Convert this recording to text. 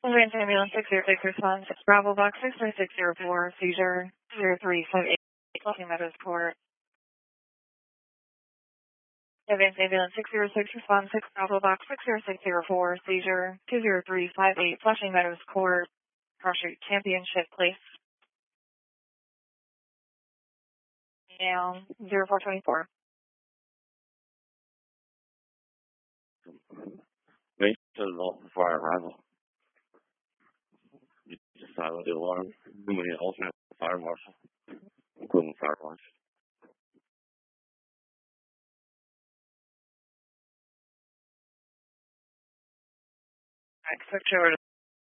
Advanced Ambulance 606 response. Bravo Box 63604, seizure 0358, Flushing Meadows Court. Advanced Ambulance 606 response 6 Bravo Box 60604, seizure 20358, Flushing Meadows Court, Cross Street Championship Place. Down 0424. Wait till before I arrival. You just silent the alarm. We need an alternate fire marshal, including fire marshal. Alright, switch over to